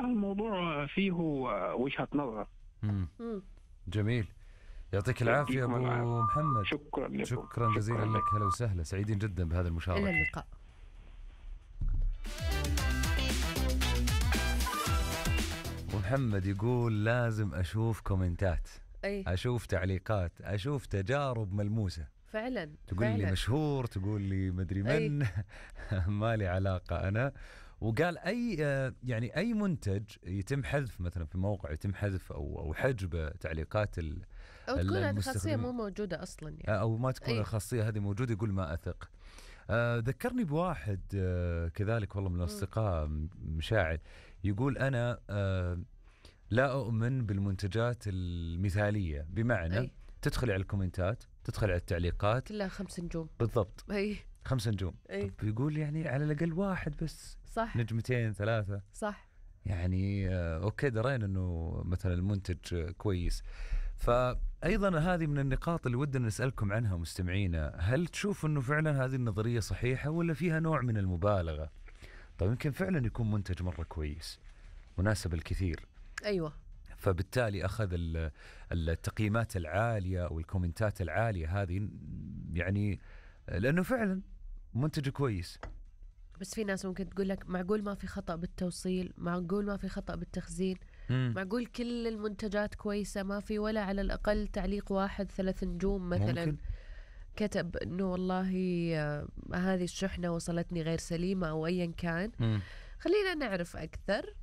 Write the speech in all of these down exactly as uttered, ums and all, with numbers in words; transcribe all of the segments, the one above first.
الموضوع فيه وجهة نظر. مم. جميل، يعطيك العافية أبو محمد. شكرا لكم. شكرا جزيلا لك، هلا وسهلا، سعيدين جدا بهذا المشاركة. إلى اللقاء. ومحمد يقول لازم أشوف كومنتات، أي. أشوف تعليقات، أشوف تجارب ملموسة. فعلا تقول فعلا. لي مشهور، تقول لي مدري من ما لي علاقة أنا. وقال أي يعني أي منتج يتم حذف مثلا في موقع، يتم حذف أو أو حجب تعليقات ال أو تكون هذه الخاصية مو موجودة أصلا يعني. أو ما تكون أي. الخاصية هذه موجودة، يقول ما أثق. آه ذكرني بواحد آه كذلك والله من الأصدقاء مشاعر، يقول أنا آه لا أؤمن بالمنتجات المثالية، بمعنى أي. تدخل على الكومنتات، تدخل على التعليقات كلها خمس نجوم بالضبط. أي. خمس نجوم. طب يقول يعني على الأقل واحد بس، صح، نجمتين ثلاثة، صح يعني آه أوكي درينا أنه مثلا المنتج آه كويس. فأيضا هذه من النقاط اللي ودنا نسألكم عنها مستمعينا، هل تشوف أنه فعلا هذه النظرية صحيحة ولا فيها نوع من المبالغة؟ طيب يمكن فعلا يكون منتج مرة كويس مناسب الكثير، أيوة، فبالتالي أخذ التقييمات العالية أو الكومنتات العالية هذه، يعني لأنه فعلا منتج كويس. بس في ناس ممكن تقول لك معقول ما في خطأ بالتوصيل، معقول ما في خطأ بالتخزين، مم. معقول كل المنتجات كويسة، ما في ولا على الأقل تعليق واحد ثلاث نجوم مثلا ممكن. كتب إنه والله هذه الشحنة وصلتني غير سليمة أو أيا كان. مم. خلينا نعرف أكثر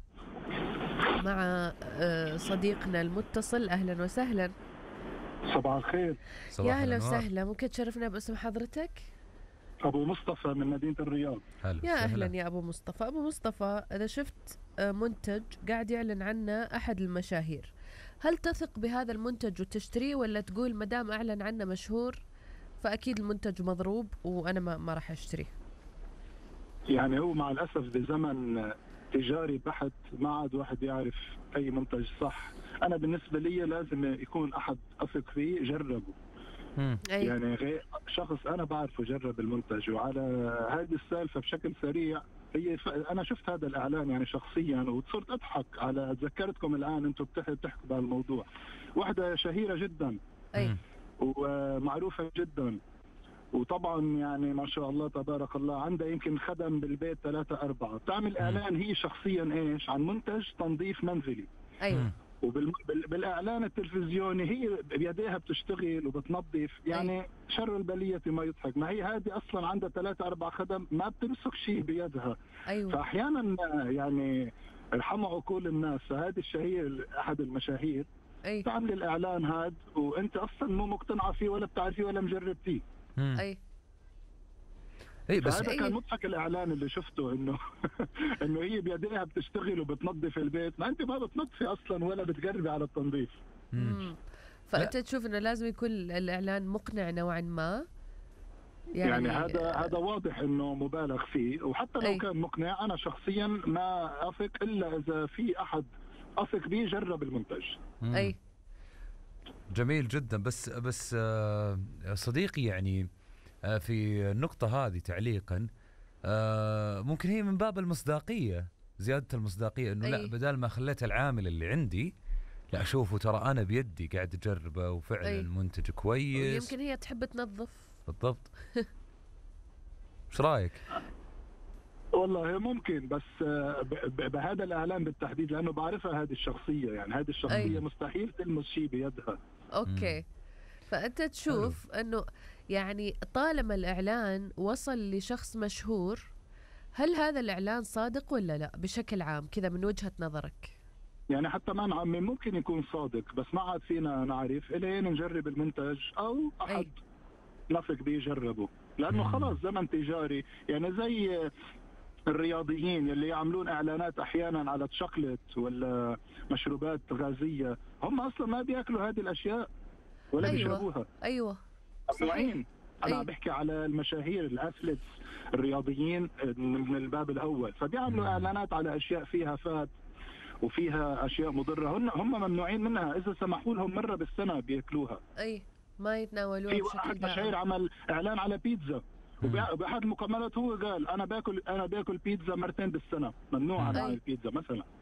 مع صديقنا المتصل. أهلا وسهلا. صباح الخير. يا أهلا وسهلا، ممكن تشرفنا باسم حضرتك؟ أبو مصطفى من مدينة الرياض. يا أهلا يا أبو مصطفى. أبو مصطفى، إذا شفت منتج قاعد يعلن عنه أحد المشاهير، هل تثق بهذا المنتج وتشتريه، ولا تقول مدام أعلن عنه مشهور فأكيد المنتج مضروب وأنا ما, ما راح أشتريه؟ يعني هو مع الأسف بزمن تجاري بحت ما عاد واحد يعرف أي منتج صح. أنا بالنسبة لي لازم يكون أحد أثق فيه جربه. يعني غير شخص أنا بعرفه جرب المنتج. وعلى هذه السالفة بشكل سريع، هي ف... أنا شفت هذا الإعلان يعني شخصيا وصرت أضحك على تذكرتكم الآن أنتم بتحكوا بهالموضوع. واحدة شهيرة جدا أي. ومعروفة جدا، وطبعا يعني ما شاء الله تبارك الله عندها يمكن خدم بالبيت ثلاثة أربعة، بتعمل إعلان هي شخصيا إيش عن منتج تنظيف منزلي. أيوة. وبالإعلان التلفزيوني هي بيديها بتشتغل وبتنظف، يعني أي. شر البلية ما يضحك. ما هي هذه أصلا عندها ثلاثة أربع خدم ما بتمسك شيء بيدها. أيوة. فأحيانا يعني ارحموا عقول الناس. فهذه الشهير أحد المشاهير أي. تعمل الإعلان هذا وأنت أصلا مو مقتنعة فيه ولا بتعرفيه ولا مجربتيه. أي. اي بس هذا كان مضحك الاعلان اللي شفته، انه انه هي بيديها بتشتغل وبتنظف البيت، ما انت ما بتنظفي اصلا ولا بتقربي على التنظيف. امم فانت تشوف انه لازم يكون الاعلان مقنع نوعا ما، يعني, يعني هذا هذا واضح انه مبالغ فيه. وحتى لو أي. كان مقنع، انا شخصيا ما اثق الا اذا في احد اثق به جرب المنتج. مم. اي جميل جدا. بس بس صديقي يعني في النقطة هذه تعليقا، ممكن هي من باب المصداقية، زيادة المصداقية، انه لا بدال ما خليت العامل اللي عندي لا اشوفه ترى انا بيدي قاعد اجربه وفعلا المنتج كويس. يمكن هي تحب تنظف. بالضبط. ايش رايك؟ والله ممكن، بس بهذا الاعلان بالتحديد لانه بعرفها هذه الشخصية، يعني هذه الشخصية أي. مستحيل تلمس شيء بيدها. اوكي. فانت تشوف انه يعني طالما الإعلان وصل لشخص مشهور، هل هذا الإعلان صادق ولا لا بشكل عام كذا من وجهة نظرك؟ يعني حتى ما نعمم ممكن يكون صادق، بس ما عاد فينا نعرف إلين نجرب المنتج أو أحد نثق به يجربه، لأنه خلاص زمن تجاري. يعني زي الرياضيين اللي يعملون إعلانات أحيانا على تشوكلت ولا مشروبات غازية، هم أصلا ما بيأكلوا هذه الأشياء ولا أيوة. بيشربوها. أيوة صحيح. أنا بحكي على المشاهير الأثليتس الرياضيين من الباب الأول، فبيعملوا إعلانات على أشياء فيها فات وفيها أشياا مضرة، هم هم ممنوعين منها، إذا سمحوا لهم مرة بالسنة بيأكلوها. أي ما يتناولوها. في واحد مشاهير عمل إعلان على بيتزا، وبأحد المكملات هو قال أنا باكل أنا باكل بيتزا مرتين بالسنة، ممنوع على البيتزا مثلا.